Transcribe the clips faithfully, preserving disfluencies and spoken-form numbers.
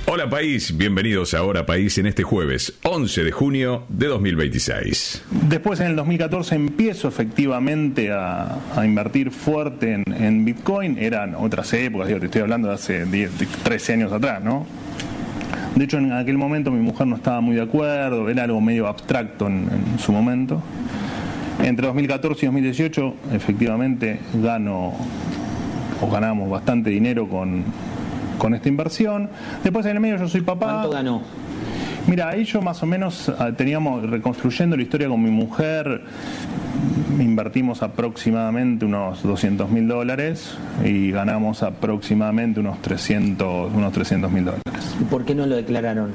Hola país, bienvenidos a Hora País en este jueves once de junio de dos mil veintiséis. Después en el dos mil catorce empiezo efectivamente a, a invertir fuerte en, en Bitcoin. Eran otras épocas, digo, te estoy hablando de hace diez, trece años atrás, ¿no? De hecho en aquel momento mi mujer no estaba muy de acuerdo, era algo medio abstracto en, en su momento. Entre dos mil catorce y dos mil dieciocho efectivamente gano o ganamos bastante dinero con... con esta inversión. Después en el medio yo soy papá. ¿Cuánto ganó? Mira, ahí yo más o menos teníamos, reconstruyendo la historia con mi mujer, invertimos aproximadamente unos doscientos mil dólares y ganamos aproximadamente unos trescientos mil dólares. ¿Y por qué no lo declararon?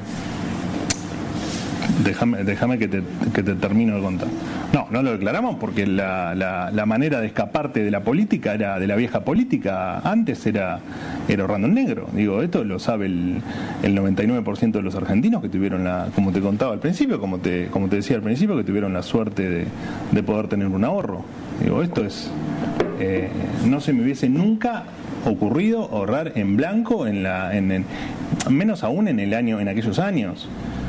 Déjame, déjame que te, que te termino de contar. No, no lo declaramos porque la, la, la manera de escaparte de la política, era de la vieja política, antes era, era ahorrando en negro. Digo, esto lo sabe el, el noventa y nueve por ciento de los argentinos que tuvieron la, como te contaba al principio, como te, como te decía al principio, que tuvieron la suerte de, de poder tener un ahorro. Digo, esto es, eh, no se me hubiese nunca ocurrido ahorrar en blanco, en la, en, en, menos aún en el año, en aquellos años.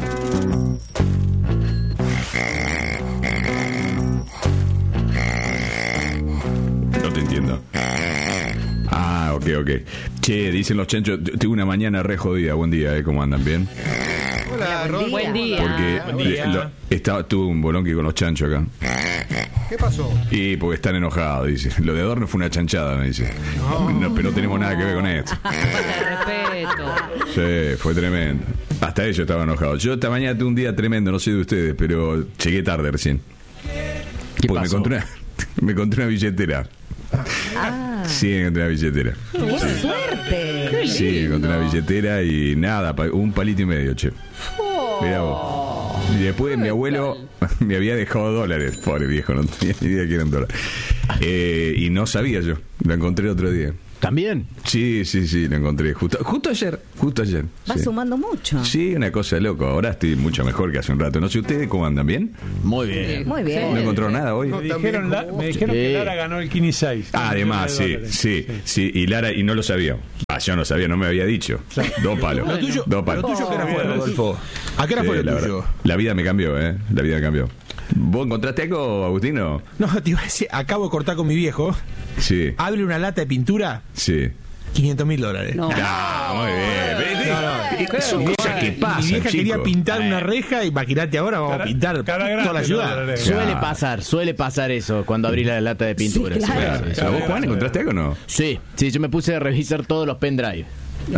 No te entiendo. Ah, ok, ok. Che, dicen los chanchos, tengo una mañana re jodida. Buen día, ¿eh? ¿Cómo andan? ¿Bien? Hola, Rol. Buen día. Porque Buen día. lo- estaba, tuve un bolonqui con los chanchos acá. ¿Qué pasó? Y porque están enojados, dice. Lo de Adorno fue una chanchada, me dice. No, pero no tenemos nada que ver con esto. Falta de respeto. Sí, fue tremendo. Hasta ellos estaban enojados. Yo esta mañana tuve un día tremendo, no sé de ustedes, pero llegué tarde recién. ¿Qué Porque pasó? me encontré una, me encontré una billetera. Ah, Sí, me encontré una billetera. ¡qué suerte! Sí, me encontré una billetera y nada, pa- un palito y medio, che. Mirá vos. Y después mi abuelo me había dejado dólares. Pobre viejo, no tenía ni idea que eran dólares. Eh, y no sabía yo. Lo encontré el otro día. ¿También? Sí, sí, sí, lo encontré. Justo, justo ayer. Justo ayer. Va Sí. sumando mucho. Sí, una cosa de loco. Ahora estoy mucho mejor que hace un rato. No sé ustedes cómo andan, ¿bien? Muy bien. Muy bien. ¿No encontró nada hoy? No, Me también dijeron, la- como- me dijeron Sí. que Lara ganó el Kini seis. Ah, además, sí, sí, sí. Y Lara, y no lo sabía. Ah, yo no sabía, no me había dicho. Dos palos. Lo tuyo, Dos lo palos. tuyo, ¿qué era fue, Rodolfo? ¿A qué hora Sí, fue la lo tuyo? verdad. La vida me cambió, ¿eh? La vida me cambió. ¿Vos encontraste algo, Agustino? No, te iba a decir, acabo de cortar con mi viejo. Sí, Abre una lata de pintura, sí. quinientos mil dólares. No. Ah, muy bien. ¿Ves? No, no. Son Mi cosas vieja- que pasan, Mi vieja quería chicos. pintar una reja, imagínate ahora, vamos a pintar Cara grande, toda la ciudad. no, dólares. Suele Ah. pasar, suele pasar eso cuando abrís la lata de pintura. Sí, claro. Sí, sí, ¿A vos, Juan, encontraste algo o no? sí, sí, yo me puse a revisar todos los pendrive.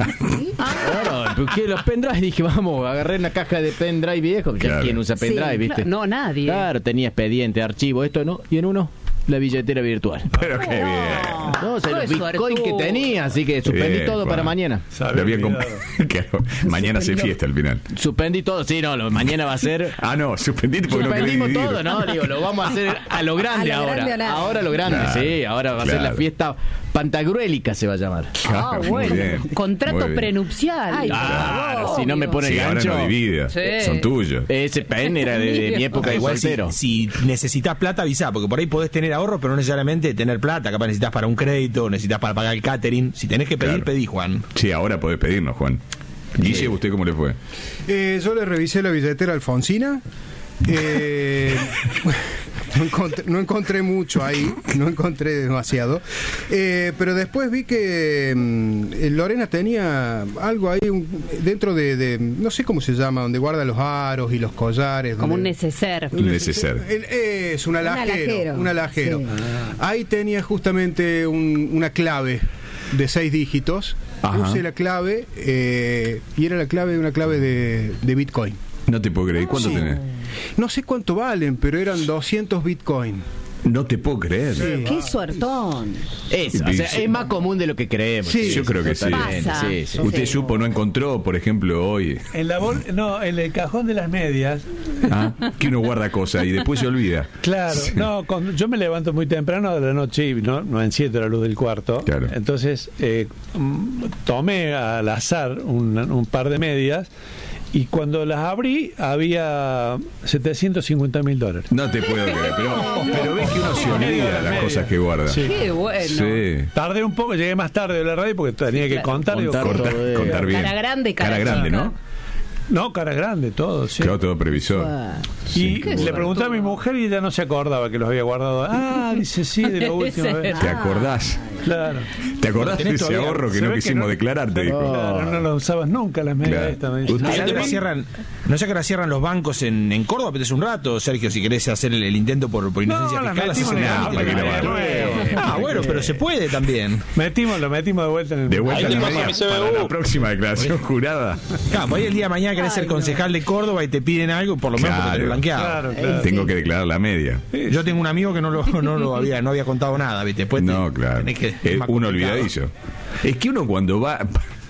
Claro, porque los pendrive dije, vamos, agarré una caja de pendrive viejo. Ya, Claro. ¿quién usa pendrive, Sí, viste? claro. No, nadie. Claro, tenía expediente, archivo, esto no, y en uno, la billetera virtual. Pero qué bien. No, o sea, los Qué bitcoin que suertudo. tenía, así que suspendí Bien, todo Juan. para mañana. Sabe, Lo habían cuidado. comp- Claro, mañana se fiesta al final. Suspendí todo, sí, no, lo, mañana va a ser... Ah, no, suspendiste porque no querés Suspendimos dividir. todo, ¿no? Digo, lo vamos a hacer a lo grande A lo ahora. grande o nada. Ahora lo grande, Claro, sí. Ahora va a ser la claro. fiesta pantagruélica, se va a llamar. Ah, Muy bueno. bien, Contrato muy bien. prenupcial. Ay, Claro, si no me pone Sí, el ahora gancho. no divida. Sí. Son tuyos. Ese pen era de, de mi época de Igual si, soltero. si necesitas plata, avisá, porque por ahí podés tener ahorro, pero no necesariamente tener plata. Capaz necesitas para un crédito, necesitas para pagar el catering. Si tenés que pedir, Claro. pedí, Juan. Sí, ahora podés pedirnos, Juan. Guille, ¿usted cómo le fue? Eh, yo le revisé la billetera Alfonsina. Eh, no, encontré, no encontré mucho ahí, no encontré demasiado. Eh, pero después vi que mm, eh, Lorena tenía algo ahí un- dentro de, de, no sé cómo se llama, donde guarda los aros y los collares. Como un donde- neceser. Un neceser. El- Es un alajero. alajero. Un alajero. Sí. Ahí tenía justamente un- una clave de seis dígitos. Ajá. Puse la clave eh, y era la clave, una clave de, de Bitcoin. No te puedo creer. ¿Cuánto Sí. tenés? No sé cuánto valen, pero eran doscientos Bitcoin. No te puedo creer. Sí. Qué suertón. Eso, o sea, es más común de lo que creemos. Sí, yo creo que sí. totalmente, Pasa. sí, sí. Usted Sí. supo, no encontró, por ejemplo, hoy, En la bol no, en el cajón de las medias. ¿ah? que uno guarda cosas y después se olvida. Claro, Sí. no, con- yo me levanto muy temprano de la noche y no, no enciendo la luz del cuarto. Claro. Entonces eh, mm, tomé al azar un, un par de medias y cuando las abrí había setecientos cincuenta mil dólares. No te puedo creer, pero, pero ves que uno se olvida de las cosas que guarda. Sí. Qué bueno. Sí. Tardé un poco, llegué más tarde de la radio porque tenía que Claro. contar. digo, Contar corta- todo. Contar bien. Cara grande, cara Cara grande, chica. ¿no? No, cara grande, todo, sí. Quedó todo previsor. Y Qué le pregunté a mi mujer y ella no se acordaba que los había guardado. Ah, dice sí, de la última vez. ¿Te acordás? Claro. ¿Te acordás de tenés ese todavía. ahorro que Se no ve que quisimos no- declarar? Te dijo. Claro, no lo usabas nunca las medias Claro. estas. me dice. Usted- No sé que ahora cierran, no sé que ahora cierran los bancos en, en Córdoba, pero es un rato, Sergio, si querés hacer el, el intento por, por inocencia No, las fiscal, metimos haces en el el trámite, banco, lo para que lo metes. haga. Ah, bueno, pero se puede también. Metimos, lo metimos de vuelta en el. De vuelta Ahí a te la paso media mi C B U. para la próxima declaración jurada. Claro, pues ahí el día de mañana querés ser concejal de Córdoba y te piden algo, por lo menos porque Claro. te lo blanqueado. Claro, claro. Tengo que declarar la media. Yo tengo un amigo que no lo, no lo había, no había contado nada, ¿viste? Después te- No, claro. tenés que- Es más un complicado. olvidadizo. Es que uno cuando va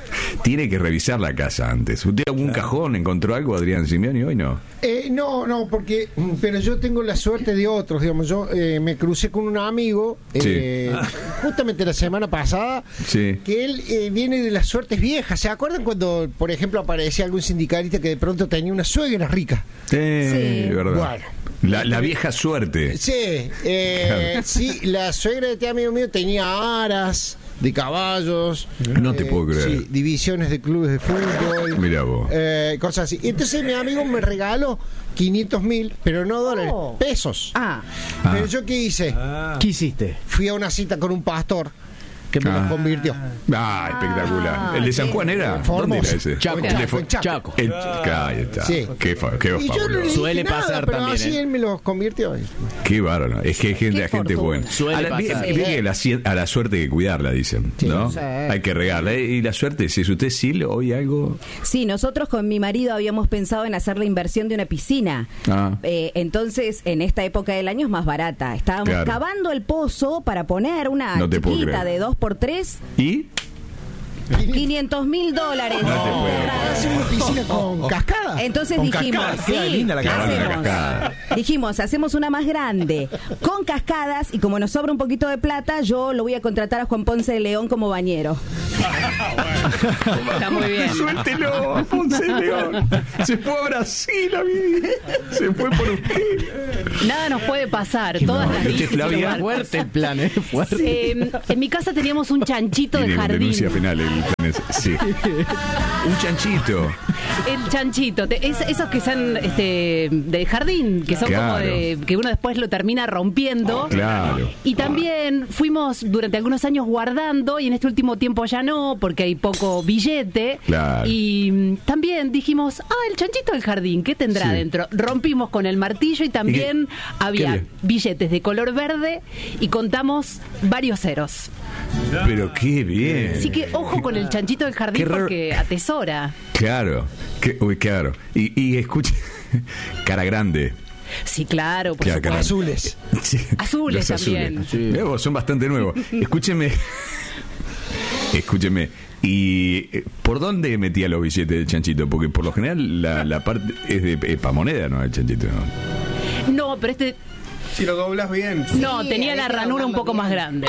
tiene que revisar la casa antes. ¿Usted algún cajón encontró algo, Adrián Simeoni? Hoy no. Eh, no, no, porque, mm, pero yo tengo la suerte de otros, digamos, yo eh, me crucé con un amigo, eh, justamente la semana pasada, Sí. que él eh, viene de las suertes viejas. ¿Se acuerdan cuando, por ejemplo, aparecía algún sindicalista que de pronto tenía una suegra rica? Eh, Sí. verdad. Bueno. La, la vieja suerte. Sí, eh, Claro. sí, la suegra de este amigo mío tenía aras de caballos. No te puedo creer. Sí, divisiones de clubes de fútbol. Mirá vos. eh, cosas así. Y entonces mi amigo me regaló quinientos mil, pero no dólares, Oh. pesos. Ah, Ah. Pero yo qué hice, ¿Qué hiciste? fui a una cita con un pastor que me Ah. los convirtió. Ah, espectacular. ¿El de San Juan era? ¿Dónde Formosa. era ese? Chaco. El de Chaco, Fo- en Chaco. Chaco. El, ahí está. Sí. Qué, fa- qué Y yo no le fabuloso. dije Suele nada, pasar pero también, así ¿eh? él me los convirtió. Qué bárbaro. Es que hay gente, Qué la gente es fortuna. buena. Suele A la, vi- pasar. vi que la, cie- a la suerte hay que cuidarla, dicen. ¿No? sí. Hay que regarla. Y la suerte, si es usted sí, hoy algo. sí, nosotros con mi marido habíamos pensado en hacer la inversión de una piscina. Ah. Eh, entonces, en esta época del año es más barata. Estábamos Claro. cavando el pozo para poner una No te puedo chiquita creer. de dos por tres, ¿Y? quinientos mil dólares. No te puedo creer. Hace una piscina con cascada. Entonces Con dijimos, cascada, queda sí, linda la cascada. Qué hacemos. buena cascada. Dijimos, hacemos una más grande, con cascadas, y como nos sobra un poquito de plata, yo lo voy a contratar a Juan Ponce de León como bañero. Está muy bien. Suéltelo, Alfonso de León. Se fue a Brasil, amigo. Se fue por usted. Nada nos puede pasar. Todas no, las este dices, Flavia- sin lugar. Fuerte el plan, ¿eh? Fuerte. Eh, en mi casa teníamos un chanchito de Tiene jardín. denuncia penal el plan ese. Sí. Un chanchito. El chanchito, te- es- esos que son este, de jardín, que son como Claro. de que uno después lo termina rompiendo. Claro. Y también fuimos durante algunos años guardando, y en este último tiempo ya no, porque hay poco billete. Claro. Y mm, también dijimos, ah, el chanchito del jardín, ¿qué tendrá Sí. dentro? Rompimos con el martillo y también había qué le- billetes de color verde y contamos varios ceros. Pero qué bien. Así que ojo con el chanchito del jardín Qué raro. porque atesora. Claro. Qué- uy, claro. Y, y escuche. Cara grande. Sí, claro, por Claro, supuesto. cara- Azules. Sí, Azules los también. azules. Mirá vos, son bastante nuevos. Escúcheme. Escúcheme. ¿Y eh, por dónde metía los billetes del chanchito? Porque por lo general la, la parte es de es pa' moneda, ¿no? El chanchito, ¿no? No, pero este Si lo doblas bien. no, Sí, tenía ahí la queda ranura un hablando poco bien. más grande.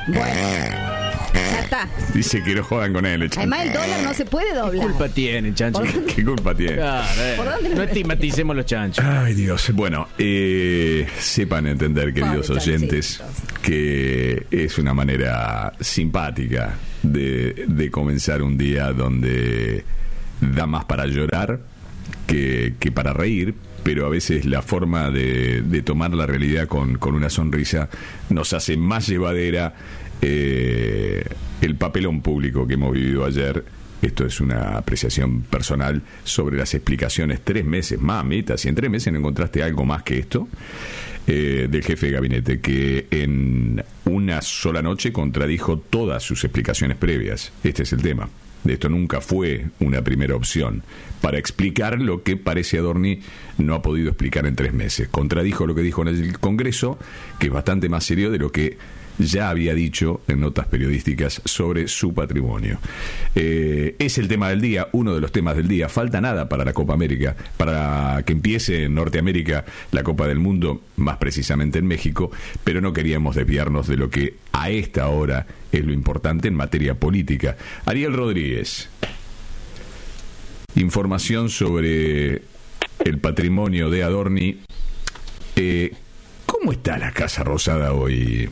Ya está. Dice que no jodan con él, el chanchito. Además, el dólar no se puede ¿Qué doblar. culpa tiene, chancho? ¿Qué culpa tiene? Claro, eh. ¿Por dónde lo No ves? estigmaticemos los chanchos. Ay, Dios. Bueno, eh, sepan entender, queridos Pobre oyentes, que es una manera simpática de, de comenzar un día donde da más para llorar que, que para reír, pero a veces la forma de, de tomar la realidad con, con una sonrisa nos hace más llevadera eh, el papelón público que hemos vivido ayer. Esto es una apreciación personal sobre las explicaciones. Tres meses, mamita, si en tres meses no encontraste algo más que esto, eh, del jefe de gabinete, que en una sola noche contradijo todas sus explicaciones previas. Este es el tema. Esto nunca fue una primera opción para explicar lo que parece Adorni no ha podido explicar en tres meses. Contradijo lo que dijo en el Congreso, que es bastante más serio de lo que ya había dicho en notas periodísticas sobre su patrimonio. Eh, es el tema del día, uno de los temas del día. Falta nada para la Copa América, para que empiece en Norteamérica la Copa del Mundo, más precisamente en México, pero no queríamos desviarnos de lo que a esta hora es lo importante en materia política. Ariel Rodríguez. información sobre el patrimonio de Adorni. Eh, ¿Cómo está la Casa Rosada hoy?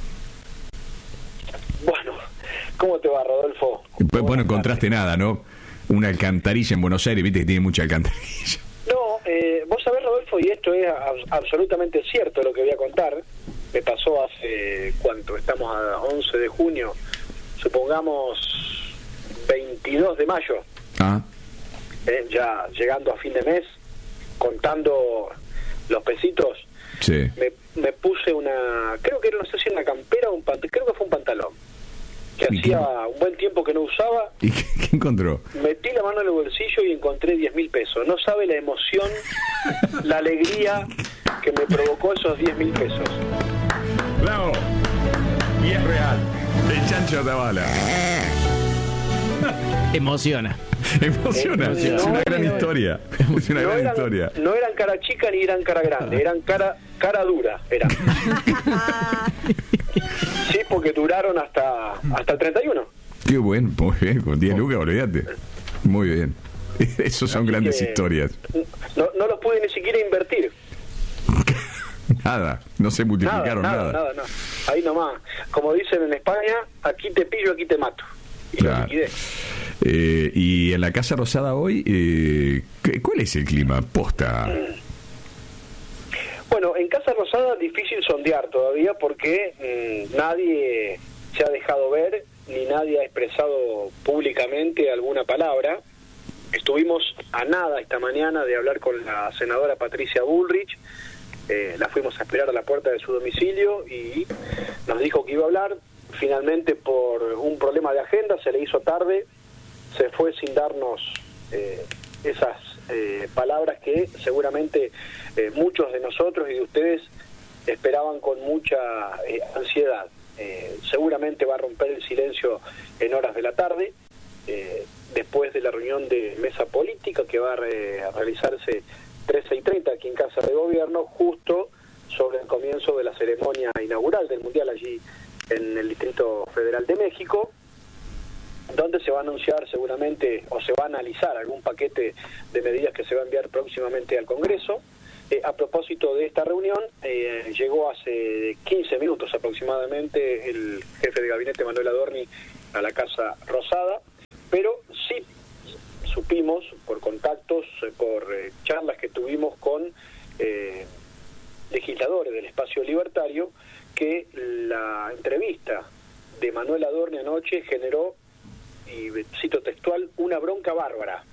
Bueno, ¿cómo te va, Rodolfo? Pues no encontraste nada, ¿no? Una alcantarilla en Buenos Aires, viste que tiene mucha alcantarilla. No, eh, vos sabés, Rodolfo, y esto es ab- absolutamente cierto lo que voy a contar. Me pasó hace, ¿cuánto? Estamos a once de junio, supongamos veintidós de mayo, Ah, eh, ya llegando a fin de mes, contando los pesitos, sí. me, me puse una, creo que era, no sé si una campera o un pantalón, creo que fue un pantalón, que ¿Y hacía qué? un buen tiempo que no usaba. ¿Y qué, qué encontró? Metí la mano en el bolsillo y encontré diez mil pesos. No sabe la emoción, la alegría que me provocó esos diez mil pesos. ¡Bravo! Y es real. El chancho Tabala. Emociona. Emociona. Emociona. Es una No, gran no, historia. Es una No gran eran, historia. no eran cara chica ni eran cara grande, eran cara cara dura. Eran. Sí, porque duraron hasta hasta el treinta y uno. Qué bueno, muy bien. Con diez lucas, olvídate. Muy bien. Esos son Así grandes que historias. No, no los pude ni siquiera invertir. Nada. No se multiplicaron nada, nada. nada, nada, nada. Ahí nomás. Como dicen en España, aquí te pillo, aquí te mato. Y lo Claro. liquidé. Eh, y en la Casa Rosada hoy, eh, ¿qué- ¿cuál es el clima? Posta. Bueno, en Casa Rosada difícil sondear todavía porque mmm, nadie se ha dejado ver ni nadie ha expresado públicamente alguna palabra. Estuvimos a nada esta mañana de hablar con la senadora Patricia Bullrich. Eh, la fuimos a esperar a la puerta de su domicilio y nos dijo que iba a hablar. Finalmente, por un problema de agenda, se le hizo tarde, se fue sin darnos eh, esas eh, palabras que seguramente eh, muchos de nosotros y de ustedes esperaban con mucha eh, ansiedad. Eh, seguramente va a romper el silencio en horas de la tarde, eh, después de la reunión de mesa política que va a, re- a realizarse trece y treinta aquí en Casa de Gobierno, justo sobre el comienzo de la ceremonia inaugural del Mundial allí en el Distrito Federal de México, donde se va a anunciar seguramente o se va a analizar algún paquete de medidas que se va a enviar próximamente al Congreso. Eh, a propósito de esta reunión, eh, llegó hace quince minutos aproximadamente el jefe de gabinete Manuel Adorni a la Casa Rosada, pero sí supimos por contactos, eh, por eh, charlas que tuvimos con eh, legisladores del espacio libertario, que la entrevista de Manuel Adorni anoche generó, y cito textual, una bronca bárbara,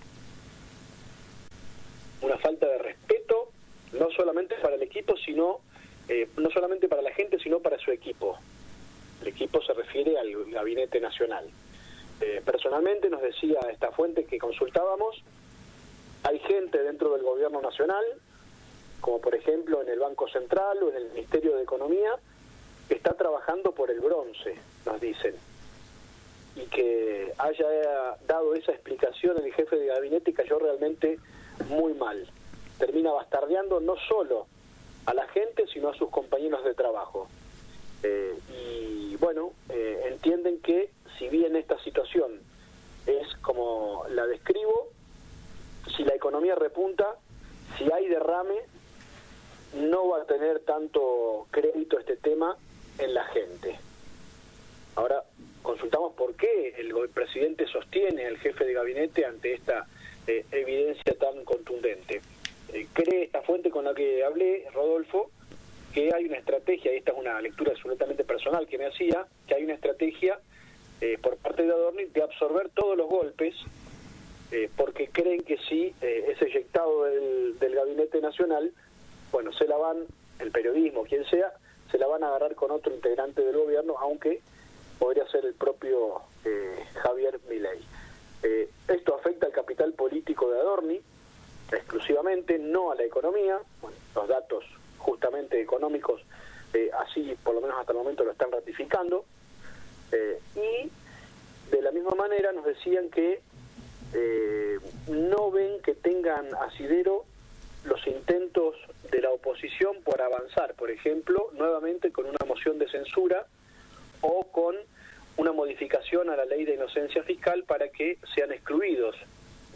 una falta de respeto, no solamente para el equipo, sino eh, no solamente para la gente, sino para su equipo. El equipo se refiere al Gabinete Nacional. Eh, personalmente nos decía esta fuente que consultábamos, hay gente dentro del Gobierno Nacional, como por ejemplo en el Banco Central o en el Ministerio de Economía, que está trabajando por el bronce, nos dicen. Y que haya dado esa explicación el jefe de gabinete cayó realmente muy mal. Termina bastardeando no solo a la gente, sino a sus compañeros de trabajo. Eh, y bueno, eh, entienden que si bien esta situación es como la describo, si la economía repunta, si hay derrame, no va a tener tanto crédito este tema en la gente. Ahora consultamos por qué el presidente sostiene al jefe de gabinete ante esta eh, evidencia tan contundente. Eh, cree esta fuente con la que hablé, Rodolfo, que hay una estrategia, y esta es una lectura absolutamente personal que me hacía, que hay una estrategia eh, por parte de Adorni de absorber todos los golpes, eh, porque creen que si eh, es eyectado del, del Gabinete Nacional, bueno, se la van, el periodismo, quien sea, se la van a agarrar con otro integrante del gobierno, aunque podría ser el propio eh, Javier Milei. Eh, esto afecta al capital político de Adorni, exclusivamente, no a la economía. Bueno, los datos justamente económicos, eh, así por lo menos hasta el momento lo están ratificando. Eh, y de la misma manera nos decían que eh, no ven que tengan asidero los intentos de la oposición por avanzar, por ejemplo, nuevamente con una moción de censura o con una modificación a la ley de inocencia fiscal para que sean excluidos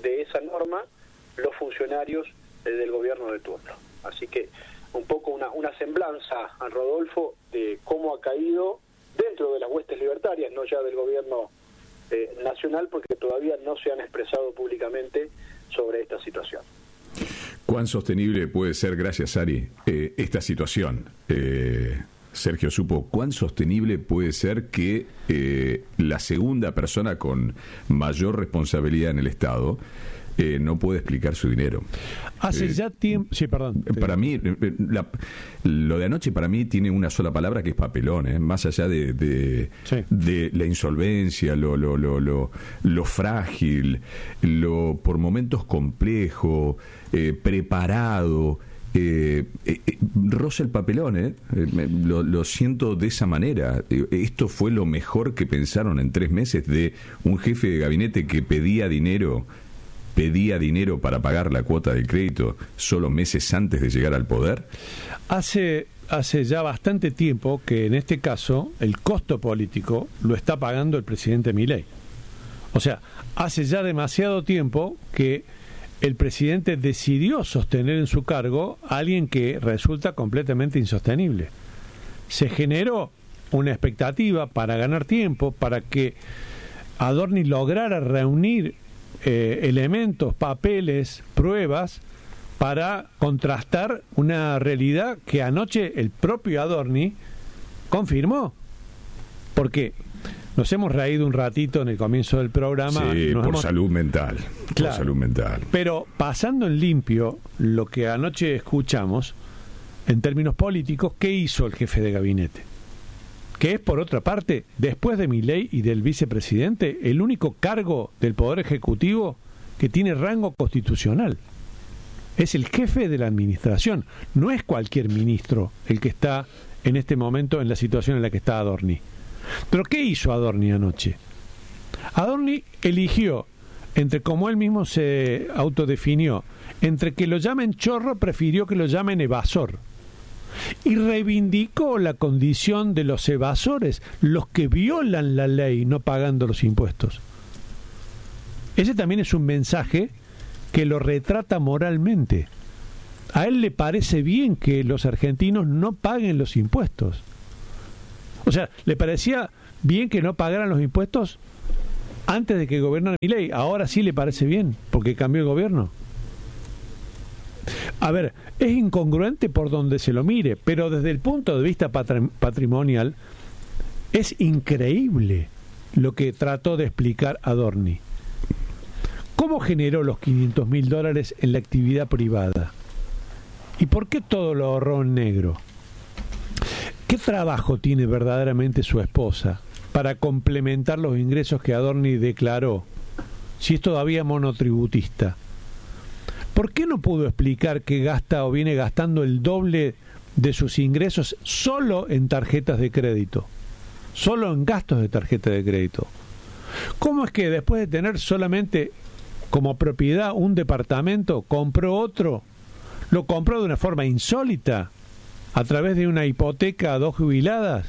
de esa norma los funcionarios eh, del gobierno de turno. Así que un poco una, una semblanza, a Rodolfo, de cómo ha caído dentro de las huestes libertarias, no ya del gobierno eh, nacional, porque todavía no se han expresado públicamente sobre esta situación. ¿Cuán sostenible puede ser, gracias Ari, eh, esta situación? Eh, Sergio Supo, ¿cuán sostenible puede ser que eh, la segunda persona con mayor responsabilidad en el Estado eh, no puede explicar su dinero? Hace Eh, ya tiempo... Sí, perdón. Para mí, eh, la- lo de anoche para mí tiene una sola palabra que es papelón, ¿eh? Más allá de, de, de la insolvencia, lo, lo, lo, lo, lo frágil, lo por momentos complejo, eh, preparado. Eh, eh, eh, roza el papelón, ¿eh? Eh, me- lo, lo siento de esa manera. Eh, Esto fue lo mejor que pensaron en tres meses de un jefe de gabinete que pedía dinero, pedía dinero para pagar la cuota del crédito solo meses antes de llegar al poder. Hace, hace ya bastante tiempo que en este caso el costo político lo está pagando el presidente Milei. O sea, hace ya demasiado tiempo que el presidente decidió sostener en su cargo a alguien que resulta completamente insostenible. Se generó una expectativa para ganar tiempo, para que Adorni lograra reunir eh, elementos, papeles, pruebas para contrastar una realidad que anoche el propio Adorni confirmó. Porque nos hemos reído un ratito en el comienzo del programa. Sí, nos por hemos- salud mental. Claro. Por salud mental. Pero pasando en limpio lo que anoche escuchamos, en términos políticos, ¿qué hizo el jefe de gabinete? Que es, por otra parte, después de Milei y del vicepresidente, el único cargo del Poder Ejecutivo que tiene rango constitucional. Es el jefe de la administración, no es cualquier ministro el que está en este momento en la situación en la que está Adorni. Pero ¿qué hizo Adorni anoche? Adorni eligió, entre como él mismo se autodefinió, entre que lo llamen chorro, prefirió que lo llamen evasor. Y reivindicó la condición de los evasores, los que violan la ley no pagando los impuestos. Ese también es un mensaje que lo retrata moralmente. A él le parece bien que los argentinos no paguen los impuestos. O sea, le parecía bien que no pagaran los impuestos antes de que gobernara Milei. Ahora sí le parece bien, porque cambió el gobierno. A ver, es incongruente por donde se lo mire, pero desde el punto de vista patri- patrimonial es increíble lo que trató de explicar Adorni. ¿Cómo generó los quinientos mil dólares en la actividad privada? ¿Y por qué todo lo ahorró en negro? ¿Qué trabajo tiene verdaderamente su esposa para complementar los ingresos que Adorni declaró, si es todavía monotributista? ¿Por qué no pudo explicar que gasta o viene gastando el doble de sus ingresos solo en tarjetas de crédito? Solo en gastos de tarjeta de crédito. ¿Cómo es que después de tener solamente como propiedad un departamento, compró otro? Lo compró de una forma insólita, a través de una hipoteca a dos jubiladas,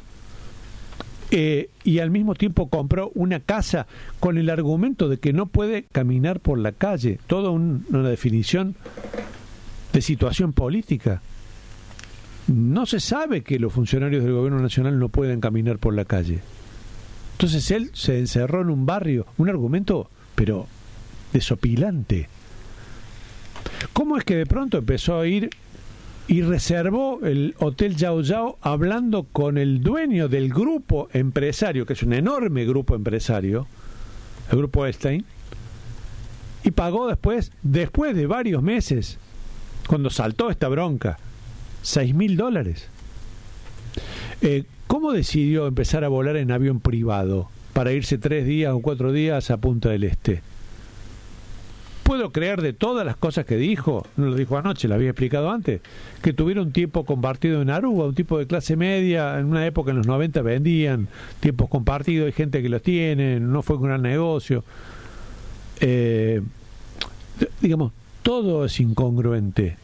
eh, y al mismo tiempo compró una casa con el argumento de que no puede caminar por la calle. Toda un- una definición de situación política. No se sabe que los funcionarios del gobierno nacional no pueden caminar por la calle. Entonces él se encerró en un barrio, un argumento, pero desopilante. ¿Cómo es que de pronto empezó a ir y reservó el Hotel Yao Yao hablando con el dueño del grupo empresario, que es un enorme grupo empresario, el grupo Epstein, y pagó después, después de varios meses, cuando saltó esta bronca, seis mil dólares? Eh, ¿Cómo decidió empezar a volar en avión privado para irse tres días o cuatro días a Punta del Este? Puedo creer de todas las cosas que dijo, no lo dijo anoche, lo había explicado antes, que tuvieron tiempo compartido en Aruba, un tipo de clase media, en una época en los noventa vendían tiempos compartidos, hay gente que los tiene, no fue un gran negocio. Eh, digamos, todo es incongruente.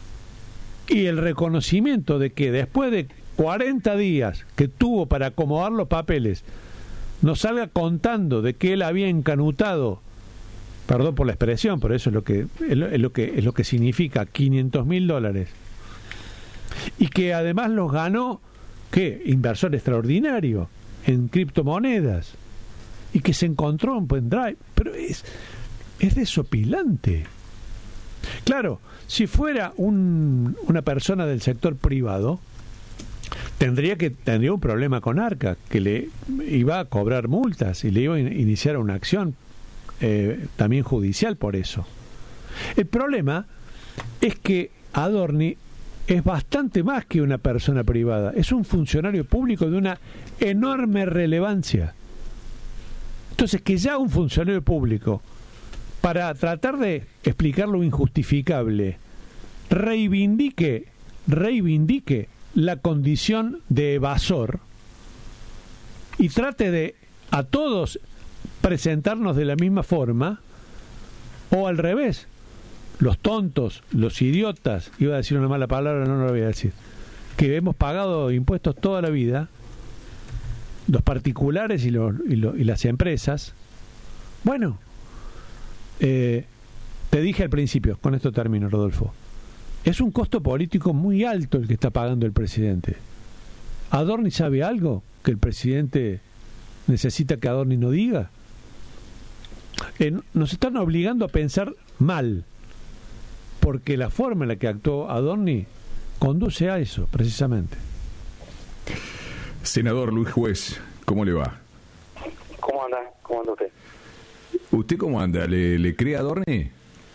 Y el reconocimiento de que después de cuarenta días que tuvo para acomodar los papeles, nos salga contando de que él había encanutado perdón por la expresión, pero eso es lo que es lo, es lo que es lo que significa quinientos mil dólares, y que además los ganó, ¿qué? Inversor extraordinario en criptomonedas, y que se encontró un pendrive, pero es es desopilante. Claro, si fuera un, una persona del sector privado, tendría que tendría un problema con Arca, que le iba a cobrar multas y le iba a in- iniciar una acción eh, también judicial por eso. El problema es que Adorni es bastante más que una persona privada, es un funcionario público de una enorme relevancia. Entonces, que ya un funcionario público, para tratar de explicar lo injustificable, reivindique reivindique la condición de evasor y trate de a todos presentarnos de la misma forma, o al revés, los tontos, los idiotas, iba a decir una mala palabra, no, no lo voy a decir, que hemos pagado impuestos toda la vida, los particulares y, los, y, los, y las empresas. Bueno, eh, te dije al principio, con esto termino, Rodolfo, es un costo político muy alto el que está pagando el presidente. ¿Adorni sabe algo que el presidente necesita que Adorni no diga? Eh, nos están obligando a pensar mal, porque la forma en la que actuó Adorni conduce a eso, precisamente. Senador Luis Juez, ¿cómo le va? ¿Cómo anda? ¿Cómo anda usted? ¿Usted cómo anda? ¿Le, le cree a Adorni?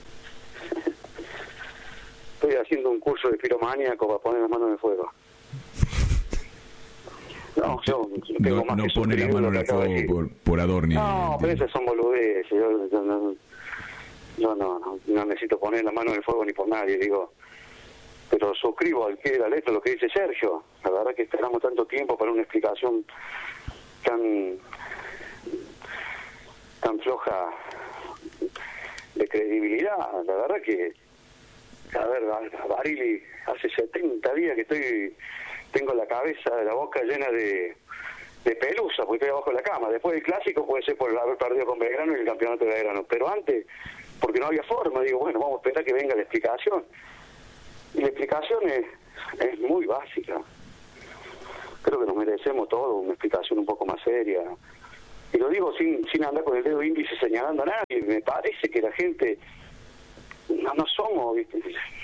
Estoy haciendo un curso de piromaníaco para poner las manos en el fuego. No, yo tengo No, más no que pone la suscribir mano lo en que el acaba de fuego decir. por, por Adorni. No, pero esas son boludeces. Yo, yo no, yo no, no, no necesito poner la mano en el fuego ni por nadie, digo. Pero suscribo al pie de la letra lo que dice Sergio. La verdad que esperamos tanto tiempo para una explicación tan tan floja de credibilidad. La verdad que, a ver, Barili, hace setenta días que estoy, tengo la cabeza, la boca llena de, de pelusa, porque estoy abajo de la cama. Después del clásico puede ser por haber perdido con Belgrano y el campeonato de Belgrano, pero antes, porque no había forma, digo, bueno, vamos a esperar que venga la explicación. Y la explicación es, es muy básica. Creo que nos merecemos todo una explicación un poco más seria. Y lo digo sin sin andar con el dedo índice señalando a nadie. Me parece que la gente no, no somos, ¿viste?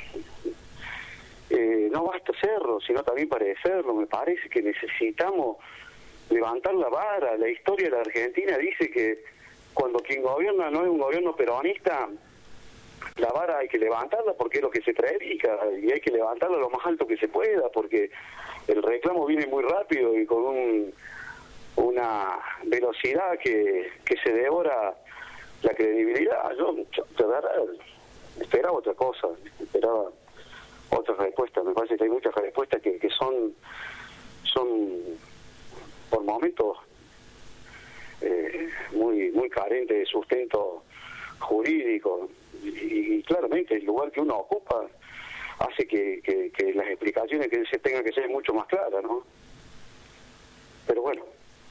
Eh, no basta serlo, sino también parecerlo. Me parece que necesitamos levantar la vara. La historia de la Argentina dice que cuando quien gobierna no es un gobierno peronista, la vara hay que levantarla porque es lo que se predica, y hay que levantarla lo más alto que se pueda, porque el reclamo viene muy rápido y con un, una velocidad que, que se devora la credibilidad. Yo, yo de verdad esperaba otra cosa, esperaba otra respuesta. Me parece que hay muchas respuestas que, que son son por momentos eh, muy muy carentes de sustento jurídico, y, y claramente el lugar que uno ocupa hace que, que, que las explicaciones que se tengan que ser mucho más claras, ¿no? Pero bueno.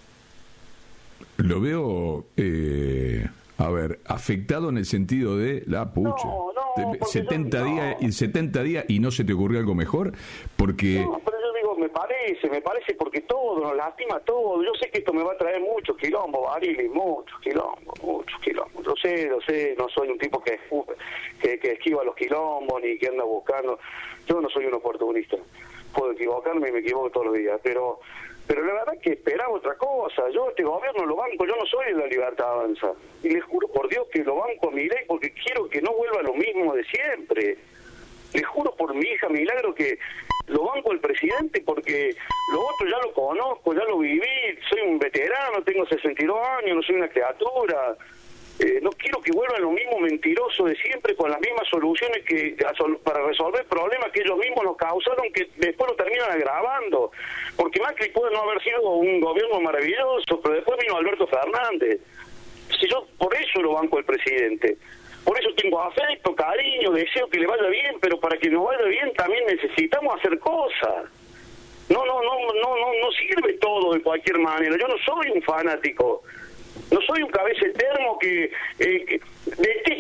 Lo veo, eh, a ver, afectado en el sentido de la pucha. No, no, Te- setenta yo- no. días y setenta días y no se te ocurrió algo mejor, porque No, pero yo digo, me parece, me parece porque todo, nos lastima todo. Yo sé que esto me va a traer muchos quilombos, Barili, muchos quilombos, muchos quilombos. Lo sé, lo sé, no soy un tipo que, que, que esquiva los quilombos ni que anda buscando. Yo no soy un oportunista. Puedo equivocarme y me equivoco todos los días, pero pero la verdad es que esperaba otra cosa. Yo este gobierno lo banco, yo no soy de la Libertad Avanza. Y les juro por Dios que lo banco a Milei porque quiero que no vuelva lo mismo de siempre. Les juro por mi hija Milagro que lo banco al presidente porque lo otro ya lo conozco, ya lo viví, soy un veterano, tengo sesenta y dos años, no soy una criatura. Eh, no quiero que vuelva lo mismo mentiroso de siempre con las mismas soluciones que a sol- para resolver problemas que ellos mismos nos causaron, que después lo terminan agravando. Porque Macri puede no haber sido un gobierno maravilloso, pero después vino Alberto Fernández. Si yo por eso lo banco al presidente. Por eso tengo afecto, cariño, deseo que le vaya bien, pero para que nos vaya bien también necesitamos hacer cosas. No, no, no, no, no, no sirve todo de cualquier manera. Yo no soy un fanático. No soy un cabeza de termo que, eh, que detesto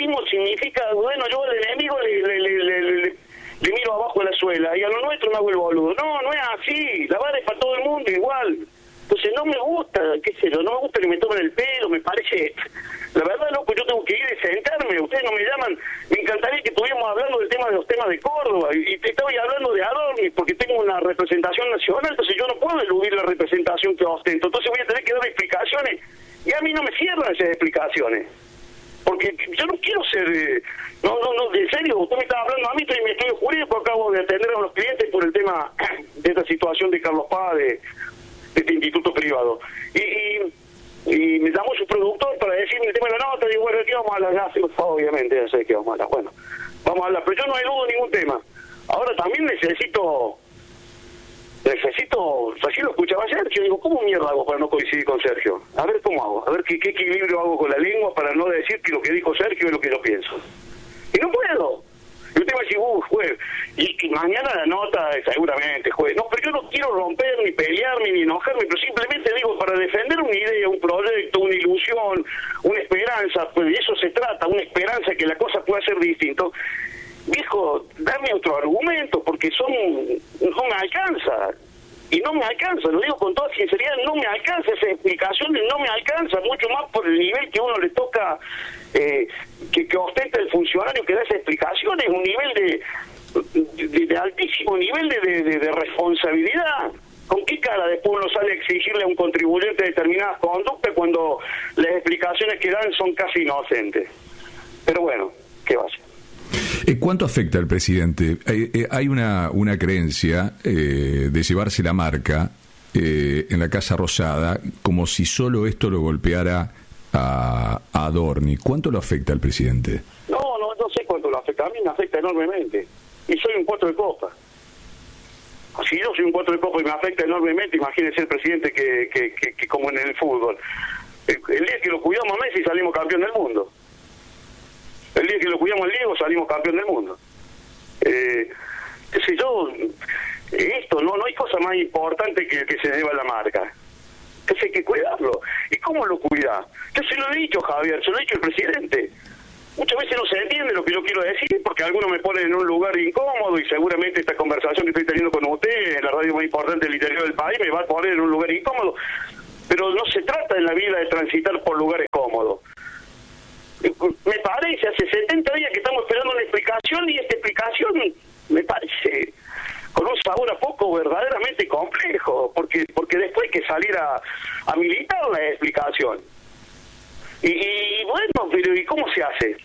racismo significa, bueno, yo al enemigo le, le, le, le, le, le miro abajo de la suela y a lo nuestro me hago el boludo. No, no es así, la vara es para todo el mundo igual. Entonces no me gusta, qué sé yo, no me gusta que me tomen el pelo, me parece... La verdad, loco, yo tengo que ir y sentarme, ustedes no me llaman, me encantaría que estuviéramos hablando del tema de los temas de Córdoba, y te estoy hablando de Adorni, porque tengo una representación nacional, entonces yo no puedo eludir la representación que ostento, entonces voy a tener que dar explicaciones, y a mí no me cierran esas explicaciones, porque yo no quiero ser, eh, no, no, no, en serio, usted me está hablando a mí, estoy en mi estudio jurídico, acabo de atender a unos clientes por el tema de esta situación de Carlos Paz, de, de este instituto privado, y... y y me llamó su productor para decirme el tema de la nota, digo, bueno, ¿qué vamos a hablar? Ya, sí, obviamente, ya sé que vamos a hablar, bueno, vamos a hablar, pero yo no eludo ningún tema. Ahora también necesito, necesito, así lo escuchaba Sergio, digo, ¿cómo mierda hago para no coincidir con Sergio? A ver cómo hago, a ver qué, qué equilibrio hago con la lengua para no decir que lo que dijo Sergio es lo que yo pienso. Y no puedo. Y usted va a decir, uff, juez, y, y mañana la nota, seguramente, juez. No, pero yo no quiero romper, ni pelearme, ni enojarme, pero simplemente digo, para defender una idea, un proyecto, una ilusión, una esperanza, pues de eso se trata, una esperanza que la cosa pueda ser distinto. Viejo, dame otro argumento, porque son no me alcanza. Y no me alcanza, lo digo con toda sinceridad, no me alcanza esa explicación, no me alcanza, mucho más por el nivel que uno le toca, eh, que, que ostenta el funcionario que da esa explicación, es un nivel de, de, de altísimo nivel de, de, de, de responsabilidad. ¿Con qué cara después uno sale a exigirle a un contribuyente determinadas conductas cuando las explicaciones que dan son casi inocentes? Pero bueno, ¿qué va a ser? ¿Cuánto afecta al presidente? Eh, eh, hay una, una creencia eh, de llevarse la marca eh, en la Casa Rosada como si solo esto lo golpeara a, a Adorni. ¿Cuánto lo afecta al presidente? No, no, no sé cuánto lo afecta. A mí me afecta enormemente. Y soy un cuatro de copa. Si yo soy un cuatro de copa y me afecta enormemente, imagínese el presidente que, que, que, que como en el fútbol. El, el día que lo cuidamos a Messi salimos campeón del mundo. El día que lo cuidamos al Diego salimos campeón del mundo. Eh, qué sé yo, esto, no no hay cosa más importante que que se deba la marca. Entonces hay que cuidarlo. ¿Y cómo lo cuida? Yo se lo he dicho, Javier, se lo he dicho al presidente. Muchas veces no se entiende lo que yo quiero decir, porque algunos me ponen en un lugar incómodo y seguramente esta conversación que estoy teniendo con usted, en la radio más importante del interior del país, me va a poner en un lugar incómodo. Pero no se trata en la vida de transitar por lugares cómodos. Me parece, hace setenta días que estamos esperando una explicación y esta explicación me parece con un sabor a poco verdaderamente complejo, porque porque después hay que salir a, a militar la explicación. Y, y bueno, pero ¿y cómo se hace?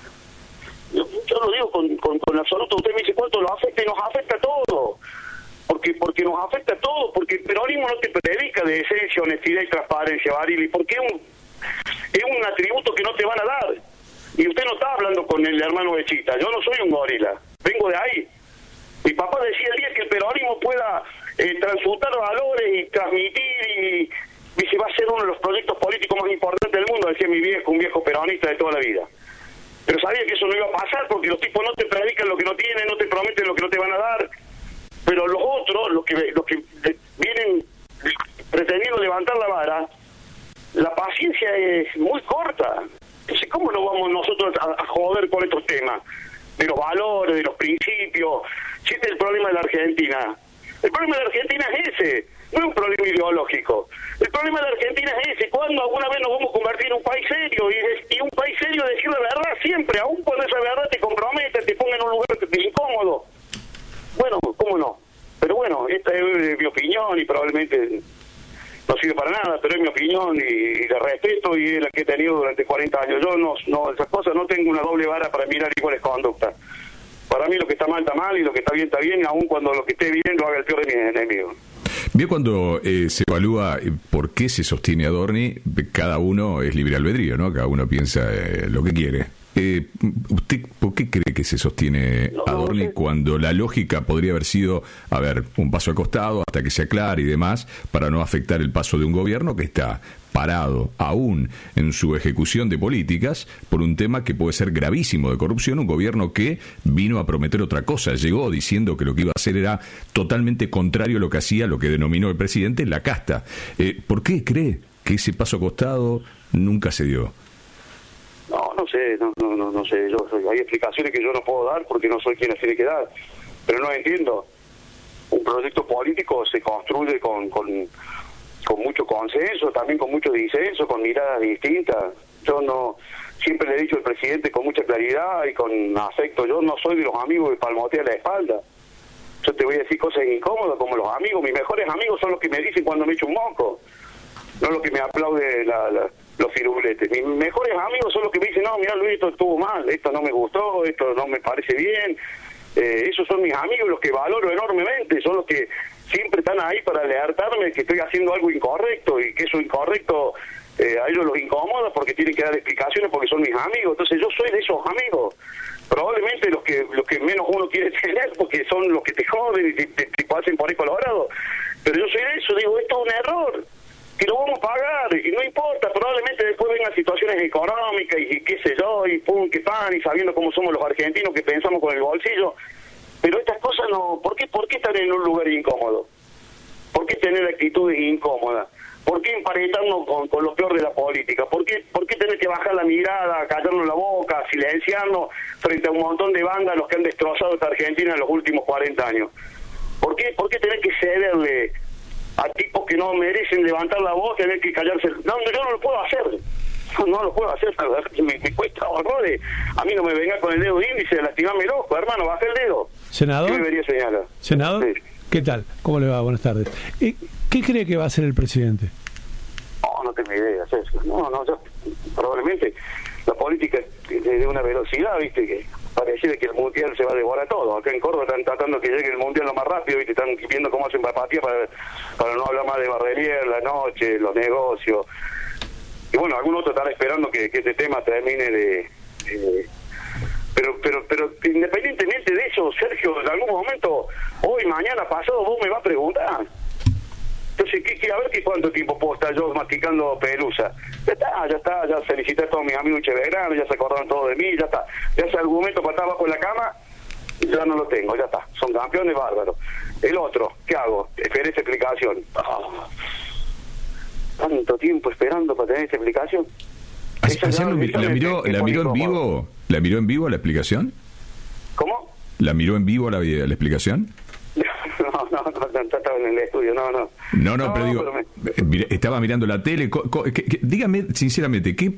Yo, yo lo digo con, con, con absoluto, usted me dice cuánto nos afecta y nos afecta a todo. Porque porque nos afecta a todo, porque el peronismo no te predica de decencia, honestidad y transparencia, Barili, porque es un es un atributo que no te van a dar. Y usted no está hablando con el hermano de Chita. Yo no soy un gorila, vengo de ahí. Mi papá decía el día que el peronismo pueda eh, transmutar valores y transmitir y dice va a ser uno de los proyectos políticos más importantes del mundo, decía mi viejo, un viejo peronista de toda la vida. Pero sabía que eso no iba a pasar porque los tipos no te predican lo que no tienen, no te prometen lo que no te van a dar. Pero los otros, los que, los que vienen pretendiendo levantar la vara, la paciencia es muy corta. Entonces, ¿cómo no vamos nosotros a, a joder con estos temas? De los valores, de los principios. Si este es el problema de la Argentina. El problema de la Argentina es ese. No es un problema ideológico. El problema de la Argentina es ese. ¿Cuándo alguna vez nos vamos a convertir en un país serio? Y, y un país serio decir la verdad siempre, aun cuando esa verdad te compromete, te ponga en un lugar que te incómodo. Bueno, ¿cómo no? Pero bueno, esta es mi opinión y probablemente no sirve para nada, pero es mi opinión y, y la respeto y es la que he tenido durante cuarenta años. Yo no, no esas cosas no tengo una doble vara para mirar iguales conductas. Para mí lo que está mal está mal y lo que está bien está bien, aun cuando lo que esté bien lo haga el peor de mis enemigos. Bien, cuando eh, se evalúa por qué se sostiene Adorni, cada uno es libre albedrío, ¿no? Cada uno piensa eh, lo que quiere. Eh, ¿Usted por qué cree que se sostiene no, Adorni no, cuando la lógica podría haber sido, a ver, un paso al costado hasta que se aclare y demás, para no afectar el paso de un gobierno que está parado aún en su ejecución de políticas por un tema que puede ser gravísimo de corrupción, un gobierno que vino a prometer otra cosa, llegó diciendo que lo que iba a hacer era totalmente contrario a lo que hacía, lo que denominó el presidente la casta? Eh, ¿Por qué cree que ese paso a costado nunca se dio? No, no sé, sé, no, no, no, no sé, yo soy, hay explicaciones que yo no puedo dar porque no soy quien las tiene que dar, pero no entiendo. Un proyecto político se construye con, con, con mucho consenso, también con mucho disenso, con miradas distintas. Yo no, siempre le he dicho al presidente con mucha claridad y con afecto, yo no soy de los amigos que palmotean la espalda. Yo te voy a decir cosas incómodas como los amigos, mis mejores amigos son los que me dicen cuando me echo un moco, no los que me aplauden la, la, los firuletes. Mis mejores amigos son los que me dicen, no, mira Luis, esto estuvo mal, esto no me gustó, esto no me parece bien. Eh, esos son mis amigos, los que valoro enormemente, son los que siempre están ahí para alertarme que estoy haciendo algo incorrecto y que eso incorrecto eh, a ellos los incomoda porque tienen que dar explicaciones porque son mis amigos. Entonces yo soy de esos amigos, probablemente los que los que menos uno quiere tener porque son los que te joden y te, te, te hacen por ahí colorado, pero yo soy de eso, digo, esto es un error que lo vamos a pagar y no importa, probablemente después vengan situaciones económicas y, y qué sé yo, y pum, que pan, y sabiendo cómo somos los argentinos que pensamos con el bolsillo, pero estas cosas no, ¿por qué, por qué estar en un lugar incómodo? ¿Por qué tener actitudes incómodas? ¿Por qué emparentarnos con, con lo peor de la política? ¿Por qué, ¿Por qué tener que bajar la mirada, callarnos la boca, silenciarnos frente a un montón de vándalos que han destrozado esta Argentina en los últimos cuarenta años? ¿Por qué, por qué tener que cederle a tipos que no merecen levantar la voz, tener que callarse? No, yo no lo puedo hacer. No, no lo puedo hacer, me, me cuesta horrores. A mí no me venga con el dedo índice de lastimarme el ojo, hermano, baja el dedo. ¿Senador? ¿Qué debería señalar? ¿Senador? Sí. ¿Qué tal? ¿Cómo le va? Buenas tardes. ¿Y qué cree que va a hacer el presidente? No, no tengo idea, Sergio. No, no, yo, probablemente la política es de una velocidad, viste, que pareciera que el mundial se va a devorar todo. Acá en Córdoba están tratando que llegue el mundial lo más rápido, viste, están viendo cómo hacen empatía para, para no hablar más de Barrelier, la noche, los negocios. Y bueno, algunos otros están esperando que, que este tema termine de... Eh, pero pero pero independientemente de eso, Sergio, en algún momento, hoy, mañana, pasado, vos me vas a preguntar. Entonces, ¿qué, qué, a ver qué cuánto tiempo puedo estar yo masticando pelusa. Ya está, ya está, ya felicité a todos mis amigos Chevegrano, ya se acordaron todos de mí, ya está. Ya ese argumento para estar abajo en la cama, ya no lo tengo, ya está. Son campeones bárbaros. El otro, ¿qué hago? Esperé esa explicación. Oh, tanto tiempo esperando para tener esta explicación. Esa ya, ¿La miró, la miró en vivo? ¿La miró en vivo la explicación? ¿Cómo? ¿La miró en vivo la, la explicación? No, no, no, no, estaba en el estudio, no, no. No, no, no pero digo, pero me... estaba mirando la tele. Co, co, que, que, dígame sinceramente, ¿qué